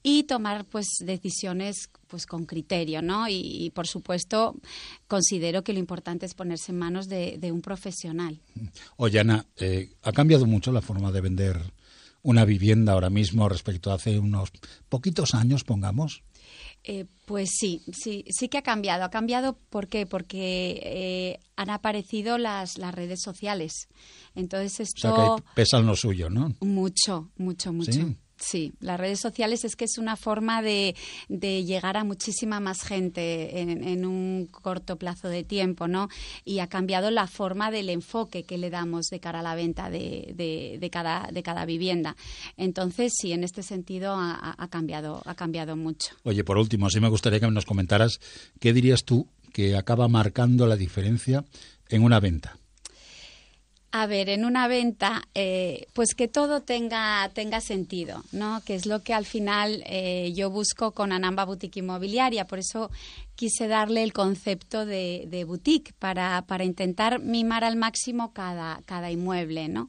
y tomar pues decisiones pues con criterio, ¿no? Y por supuesto considero que lo importante es ponerse en manos de un profesional. Oye, Ana, ¿ha cambiado mucho la forma de vender una vivienda ahora mismo respecto a hace unos poquitos años, pongamos? Pues sí que ha cambiado. ¿Ha cambiado por qué? Porque han aparecido las redes sociales. Entonces esto... O sea, que pesan lo suyo, ¿no? Mucho. ¿Sí? Sí, las redes sociales es que es una forma de llegar a muchísima más gente en un corto plazo de tiempo, ¿no? Y ha cambiado la forma del enfoque que le damos de cara a la venta de cada vivienda. Entonces, sí, en este sentido ha cambiado mucho. Oye, por último, sí me gustaría que nos comentaras qué dirías tú que acaba marcando la diferencia en una venta. A ver, en una venta, pues que todo tenga sentido, ¿no? Que es lo que al final yo busco con Anamba Boutique Inmobiliaria. Por eso quise darle el concepto de boutique para intentar mimar al máximo cada inmueble, ¿no?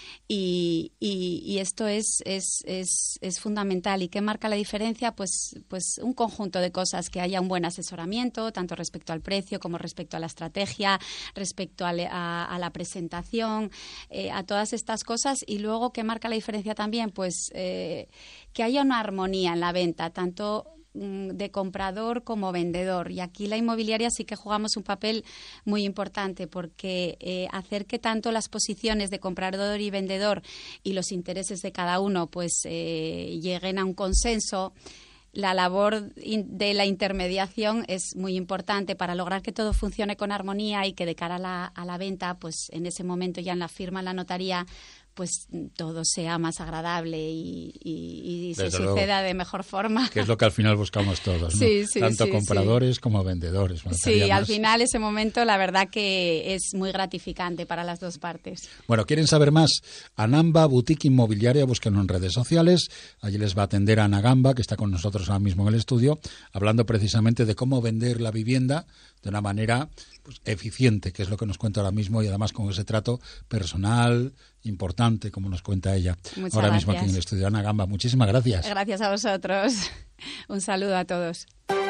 Y esto es fundamental. ¿Y qué marca la diferencia? Pues un conjunto de cosas, que haya un buen asesoramiento, tanto respecto al precio como respecto a la estrategia, respecto a la presentación, a todas estas cosas. Y luego, ¿qué marca la diferencia también? Pues que haya una armonía en la venta, tanto de comprador como vendedor. Y aquí la inmobiliaria sí que jugamos un papel muy importante, porque hacer que tanto las posiciones de comprador y vendedor y los intereses de cada uno pues lleguen a un consenso. La labor de la intermediación es muy importante para lograr que todo funcione con armonía y que de cara a la venta, pues en ese momento ya en la firma, en la notaría, pues todo sea más agradable y se suceda de mejor forma. Que es lo que al final buscamos todos, ¿no? Sí, tanto compradores como vendedores. Sí, al final ese momento la verdad que es muy gratificante para las dos partes. Bueno, ¿quieren saber más? Anamba Boutique Inmobiliaria, búsquenlo en redes sociales. Allí les va a atender Ana Gamba, que está con nosotros ahora mismo en el estudio, hablando precisamente de cómo vender la vivienda de una manera pues, eficiente, que es lo que nos cuenta ahora mismo, y además con ese trato personal importante, como nos cuenta ella. Muchas ahora gracias. mismo aquí en el estudio. Ana Gamba, muchísimas gracias. Gracias a vosotros. Un saludo a todos.